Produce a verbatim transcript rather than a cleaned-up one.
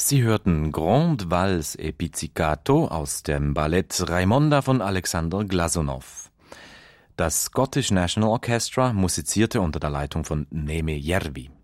Sie hörten Grande Valse e Pizzicato aus dem Ballett Raimonda von Alexander Glasunow. Das Scottish National Orchestra musizierte unter der Leitung von Neeme Järvi.